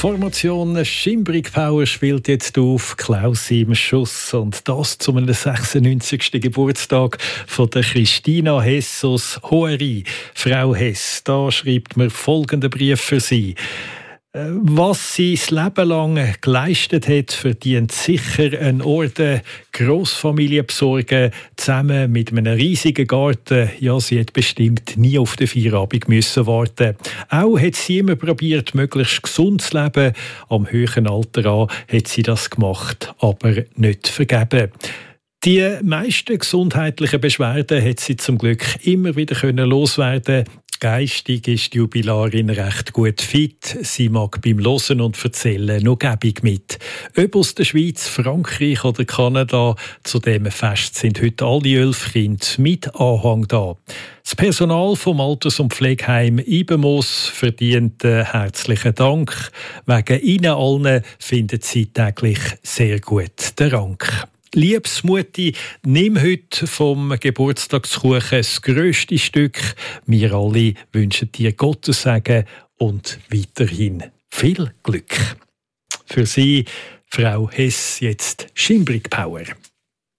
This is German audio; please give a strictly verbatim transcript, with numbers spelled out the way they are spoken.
Formation Schimbrig Power spielt jetzt auf Klaus im Schuss und das zu einem sechsundneunzigsten Geburtstag von der Christina Hess aus Hoheri. Frau Hess, da schreibt mir folgenden Brief für Sie. Was sie das Leben lang geleistet hat, verdient sicher einen Orden. Grossfamilie besorgen, zusammen mit einem riesigen Garten. Ja, sie hat bestimmt nie auf den Feierabend müssen warten. Auch hat sie immer probiert, möglichst gesund zu leben. Am höheren Alter an hat sie das gemacht, aber nicht vergeben. Die meisten gesundheitlichen Beschwerden hat sie zum Glück immer wieder loswerden können. Geistig ist die Jubilarin recht gut fit. Sie mag beim Hören und Erzählen noch gäbig mit. Ob aus der Schweiz, Frankreich oder Kanada, zu diesem Fest sind heute alle elf Kinder mit Anhang da. Das Personal vom Alters- und Pflegeheim Ibenmoos verdient herzlichen Dank. Wegen Ihnen allen findet sie täglich sehr gut den Dank. Liebes Mutti, nimm heute vom Geburtstagskuchen das grösste Stück. Wir alle wünschen dir Gottes Segen und weiterhin viel Glück. Für Sie, Frau Hess, jetzt Schimbrig Power.